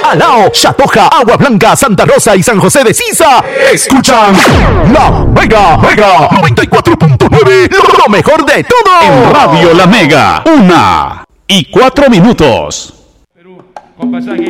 Alao, Chatoja, Agua Blanca, Santa Rosa y San José de Sisa escuchan La Mega 94.9, lo mejor de todo en Radio La Mega. 1:04.